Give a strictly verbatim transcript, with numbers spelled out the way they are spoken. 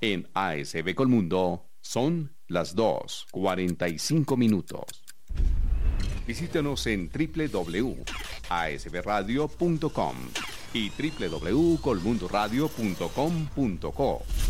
En A S B Colmundo son las dos y cuarenta y cinco minutos. Visítenos en doble u doble u doble u punto a s b radio punto com y doble u doble u doble u punto colmundoradio punto com punto co.